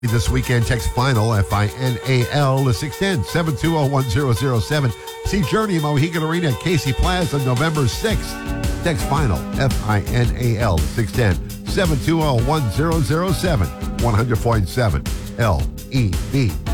This weekend, text final, FINAL, to 610-720-1007. See Journey Mohegan Arena at Casey Plaza November 6th. Text final, FINAL, to 610-720-1007. 100.7 LEV.